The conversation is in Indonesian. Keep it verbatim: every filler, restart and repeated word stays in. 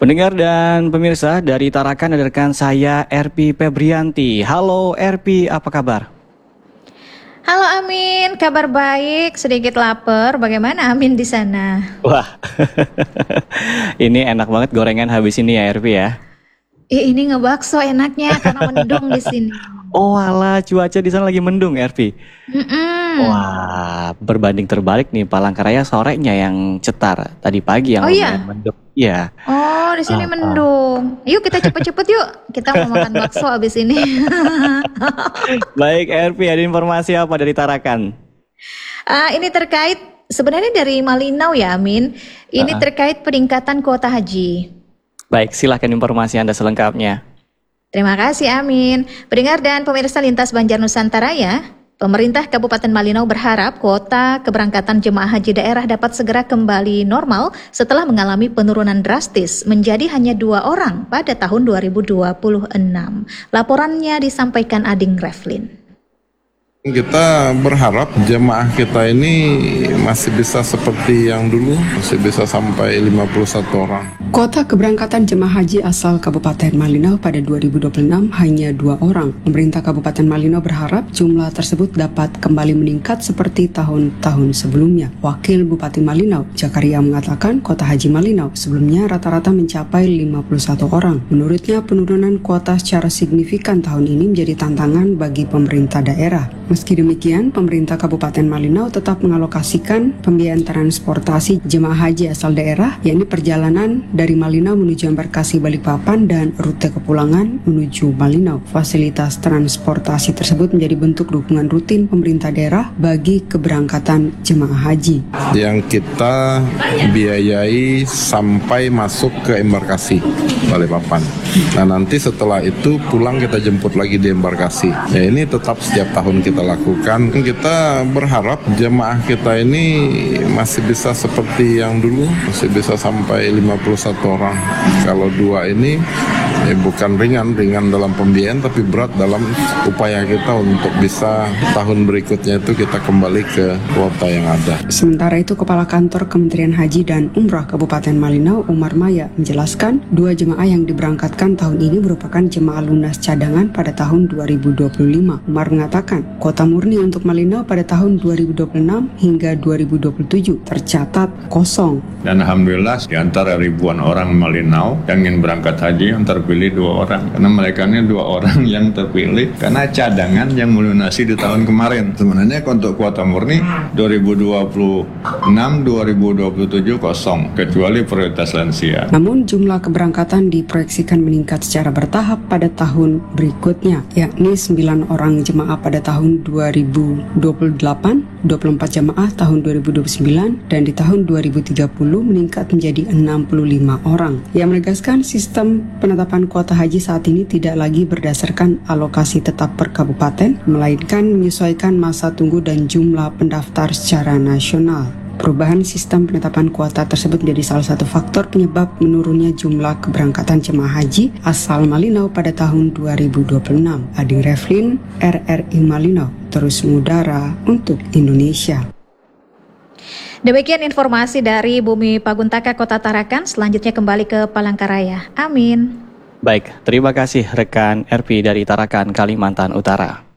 Pendengar dan pemirsa dari Tarakan ada rekan saya R P Febrianti. Halo R P, apa kabar? Halo Amin, kabar baik, sedikit lapar. Bagaimana Amin di sana? Wah, ini enak banget gorengan habis ini ya R P ya. Ih, ini ngebakso enaknya karena mendung di sini. Oh alah, cuaca di sana lagi mendung R P. Mm-mm. Wah, berbanding terbalik nih, Palangkaraya sorenya yang cetar. Tadi pagi yang Oh iya? lumayan mendung. Iya. Oh, di sini Ah, ah. mendung. Yuk kita cepet-cepet yuk. Kita mau makan bakso abis ini. Baik R P, ada informasi apa dari Tarakan? Ah, ini terkait sebenarnya dari Malinau ya Amin. Ini Ah, ah. terkait peningkatan kuota haji. Baik, silahkan informasi Anda selengkapnya. Terima kasih Amin. Pendengar dan pemirsa Lintas Banjar Nusantara ya. Pemerintah Kabupaten Malinau berharap kuota keberangkatan jemaah haji daerah dapat segera kembali normal setelah mengalami penurunan drastis menjadi hanya dua orang pada tahun dua ribu dua puluh enam. Laporannya disampaikan Ading Reflin. Kita berharap jemaah kita ini masih bisa seperti yang dulu, masih bisa sampai lima puluh satu orang. Kuota keberangkatan jemaah haji asal Kabupaten Malinau pada dua ribu dua puluh enam hanya dua orang. Pemerintah Kabupaten Malinau berharap jumlah tersebut dapat kembali meningkat seperti tahun-tahun sebelumnya. Wakil Bupati Malinau, Jakaria mengatakan kuota haji Malinau sebelumnya rata-rata mencapai lima puluh satu orang. Menurutnya penurunan kuota secara signifikan tahun ini menjadi tantangan bagi pemerintah daerah. Meski demikian, pemerintah Kabupaten Malinau tetap mengalokasikan pembiayaan transportasi jemaah haji asal daerah, yakni perjalanan dari Malinau menuju Embarkasi Balikpapan dan rute kepulangan menuju Malinau. Fasilitas transportasi tersebut menjadi bentuk dukungan rutin pemerintah daerah bagi keberangkatan jemaah haji. Yang kita biayai sampai masuk ke Embarkasi Balikpapan. Nah nanti setelah itu pulang kita jemput lagi di Embarkasi. Ya ini tetap setiap tahun kita lakukan. Kita berharap jemaah kita ini masih bisa seperti yang dulu, masih bisa sampai lima puluh satu orang. Kalau dua ini eh, bukan ringan, ringan dalam pembiayaan tapi berat dalam upaya kita untuk bisa tahun berikutnya itu kita kembali ke kuota yang ada. Sementara itu, Kepala Kantor Kementerian Haji dan Umrah Kabupaten Malinau, Umar Maya, menjelaskan dua jemaah yang diberangkatkan tahun ini merupakan jemaah lunas cadangan pada tahun dua ribu dua puluh lima. Umar mengatakan kuota murni untuk Malinau pada tahun dua ribu dua puluh enam hingga dua ribu dua puluh tujuh tercatat kosong. Dan Alhamdulillah di antara ribuan orang Malinau yang ingin berangkat haji yang terpilih dua orang. Karena mereka ini dua orang yang terpilih karena cadangan yang melunasi di tahun kemarin. Sebenarnya untuk kuota murni dua ribu dua puluh enam dua ribu dua puluh tujuh kosong kecuali prioritas lansia. Namun jumlah keberangkatan diproyeksikan meningkat secara bertahap pada tahun berikutnya, yakni sembilan orang jemaah pada tahun dua ribu dua puluh delapan, dua puluh empat jemaah tahun dua ribu dua puluh sembilan, dan di tahun dua ribu tiga puluh meningkat menjadi enam puluh lima orang. Ia menegaskan sistem penetapan kuota haji saat ini tidak lagi berdasarkan alokasi tetap per kabupaten, melainkan menyesuaikan masa tunggu dan jumlah pendaftar secara nasional. Perubahan sistem penetapan kuota tersebut menjadi salah satu faktor penyebab menurunnya jumlah keberangkatan jemaah haji asal Malinau pada tahun dua ribu dua puluh enam. Ading Reflin, R R I Malinau, terus mengudara untuk Indonesia. Demikian informasi dari Bumi Paguntaka Kota Tarakan. Selanjutnya kembali ke Palangkaraya. Amin. Baik, terima kasih rekan R P dari Tarakan, Kalimantan Utara.